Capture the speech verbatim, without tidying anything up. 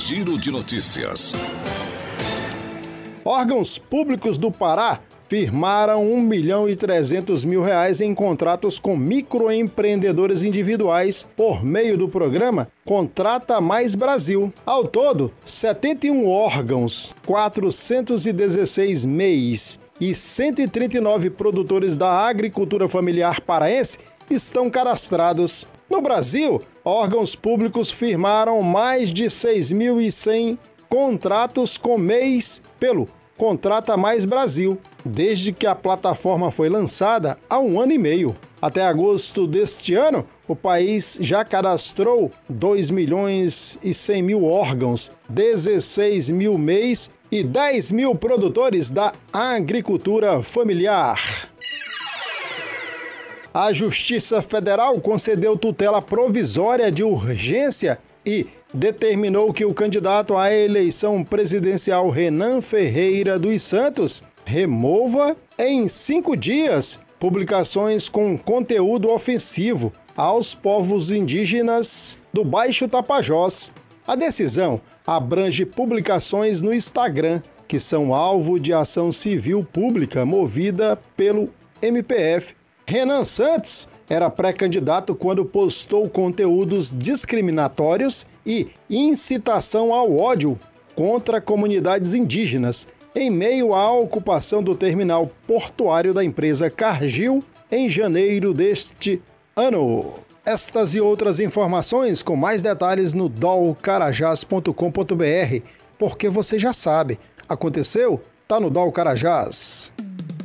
Giro de Notícias. Órgãos públicos do Pará firmaram um milhão e trezentos mil reais em contratos com microempreendedores individuais por meio do programa Contrata Mais Brasil. Ao todo, setenta e um órgãos, quatrocentos e dezesseis M E Is e cento e trinta e nove produtores da agricultura familiar paraense estão cadastrados. No Brasil, órgãos públicos firmaram mais de seis mil e cem contratos com M E Is pelo Contrata Mais Brasil, desde que a plataforma foi lançada há um ano e meio. Até agosto deste ano, o país já cadastrou dois milhões e cem mil órgãos, dezesseis mil M E Is e dez mil produtores da agricultura familiar. A Justiça Federal concedeu tutela provisória de urgência e determinou que o candidato à eleição presidencial Renan Ferreira dos Santos remova em cinco dias publicações com conteúdo ofensivo aos povos indígenas do Baixo Tapajós. A decisão abrange publicações no Instagram, que são alvo de ação civil pública movida pelo M P F. Renan Santos era pré-candidato quando postou conteúdos discriminatórios e incitação ao ódio contra comunidades indígenas, em meio à ocupação do terminal portuário da empresa Cargill em janeiro deste ano. Estas e outras informações com mais detalhes no dol carajás ponto com ponto br, porque você já sabe, aconteceu? Tá no Dol Carajás.